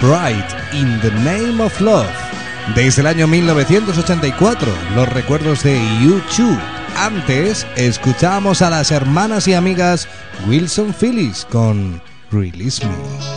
Right in the Name of Love. Desde el año 1984, los recuerdos de U2. Antes, escuchamos a las hermanas y amigas Wilson Phillips con Release Me.